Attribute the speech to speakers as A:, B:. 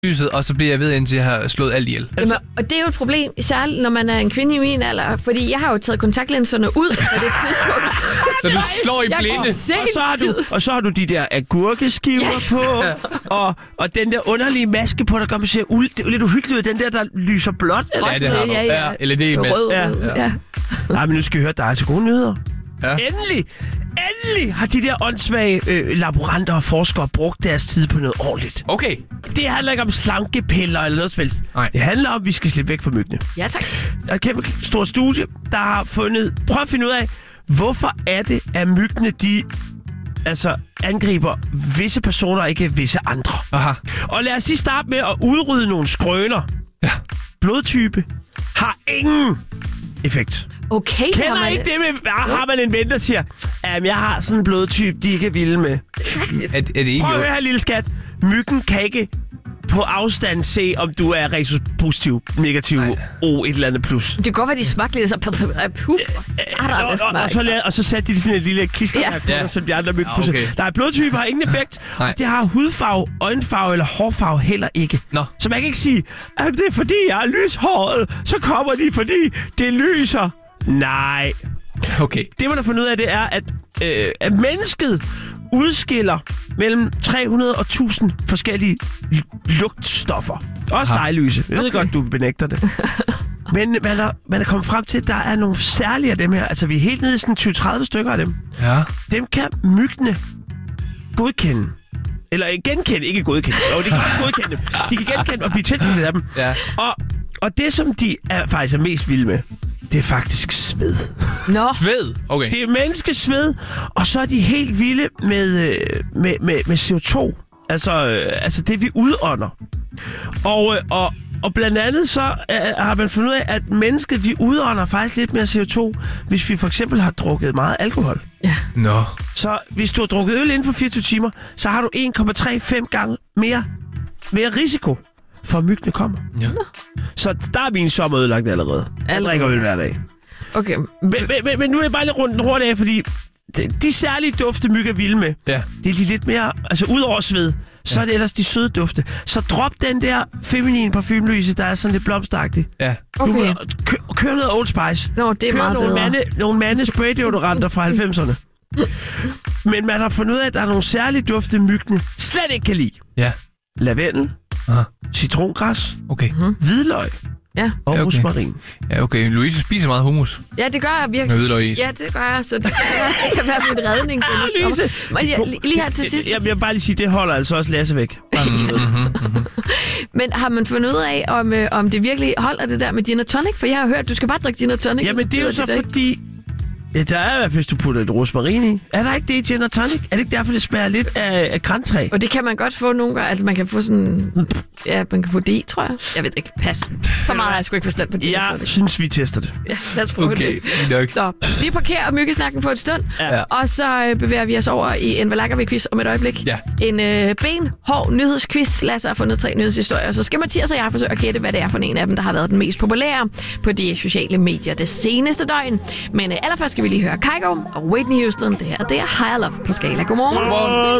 A: lyset, og så bliver jeg ved, indtil jeg har slået alt ihjel.
B: Jamen, og det er jo et problem, særligt når man er en kvinde i min alder, fordi jeg har jo taget kontaktlinserne ud på det tidspunkt.
A: Så du slår i blinde.
C: Og så har du de der agurkeskiver på, og den der underlige maske på, der gør mig se lidt uhyggeligt ud. Den der lyser blåt.
A: Ja, det har du. Ja. Eller det er en maske.
C: Ja. Nej, men nu skal vi høre, der er altså gode nyheder.
A: Ja.
C: Endelig har de der åndssvage laboranter og forskere brugt deres tid på noget ordentligt.
A: Okay.
C: Det handler ikke om slankepiller eller noget som helst.
A: Nej.
C: Det handler om, at vi skal slippe væk fra myggene.
B: Ja, tak.
C: Der er et kæmpe stort studie, der har prøv at finde ud af, hvorfor er det, at myggene, de angriber visse personer, ikke visse andre.
A: Aha.
C: Og lad os lige starte med at udrydde nogle skrøner.
A: Ja.
C: Blodtype har ingen effekt.
B: Okay,
C: Kender ikke det med, har man en ven, der siger, jeg har sådan en blodtype, de ikke er vilde med.
A: Er det ikke
C: Prøv at høre her, lille skat. Myggen kan ikke på afstand se, om du er rhesus positiv, negativ, O et eller andet plus.
B: Det kan godt være, de smagte lidt
C: Og så satte de sådan et lille klistermærke på, som de andre myggen pusser. Der er blodtyper, har ingen effekt. Og det har hudfarve, øjenfarve eller hårfarve heller ikke. Så man kan ikke sige, at det er fordi, jeg er lyshåret, så kommer de, fordi det lyser. Nej.
A: Okay.
C: Det, man har fundet ud af, det er, at mennesket udskiller mellem 300 og 1000 forskellige lugtstoffer. Også dig, Louise. Jeg ved godt, du benægter det. Men man er kommet frem til, at der er nogle særlige af dem her. Altså, vi er helt nede i sådan 20-30 stykker af dem.
A: Ja.
C: Dem kan myggene godkende. Eller genkende, ikke godkende. Jo, de kan også godkende dem. De kan genkende og blive tiltrukket af dem.
A: Ja.
C: Og det, som de faktisk er mest vilde med, det er faktisk sved.
A: Sved? Okay.
C: Det er menneskesved, og så er de helt vilde med CO2. Altså det, vi udånder. Og blandt andet så har man fundet ud af, at mennesket, vi udånder faktisk lidt mere CO2, hvis vi for eksempel har drukket meget alkohol.
B: Ja.
C: Så hvis du har drukket øl inden for 24 timer, så har du 1,35 gange mere risiko for at myggene kommer.
A: Ja.
C: Så der er min sommer ødelagt allerede. Jeg drikker øl hver dag.
B: Okay.
C: Men nu er jeg bare lidt rundt af, fordi de særlige dufte, myg er vilde med, det er de lidt mere, altså ud over sved, så er det ellers de søde dufte. Så drop den der feminine parfumelyse, der er sådan lidt blomsteragtig.
A: Ja.
B: Okay.
C: Kør noget Old Spice.
B: Det er meget bedre.
C: Nogle mande spraydeodoranter fra 90'erne. Men man har fundet ud af, at der er nogle særlige dufte, myggene slet ikke kan lide.
A: Ja.
C: Lavendel, citrongræs, hvidløg og rosmarin.
A: Ja, okay. Louise spiser meget hummus.
B: Ja, det gør jeg virkelig.
A: Med hvidløg i.
B: Ja, det gør jeg, så det kan være min redning. Lige her til sidst.
C: Jeg vil bare lige sige, det holder altså også Lasse væk.
B: Men har man fundet ud af, om det virkelig holder det der med gin og tonic? For jeg har hørt, at du skal bare drikke gin og tonic.
C: Jamen, det er jo så fordi... Ja, der er i hvert fald, hvis du putter et rosmarin i. Er der ikke det i gin og tonic? Er det ikke derfor, det smager lidt af grantræ?
B: Og det kan man godt få nogle gange. Altså, man kan få sådan... Ja, man kan få det i, tror jeg. Jeg ved ikke. Pas. Så meget har jeg sgu ikke forstand på det.
C: Jeg synes, vi tester det.
B: Ja, lad os prøve det. Så, vi parkerer myggesnakken for et stund. Ja. Og så bevæger vi os over i en Valakker-quiz om et øjeblik.
A: Ja.
B: En benhård nyhedsquiz. Lasse har fundet 3 nyhedshistorier. Så skal Mathias og jeg forsøge at gætte, hvad det er for en af dem, der har været den mest populære på de sociale medier det seneste døgn. Men allerførst skal vi lige høre Kygo og Whitney Houston. Det her, det er Higher Love på Skala. Godmorgen.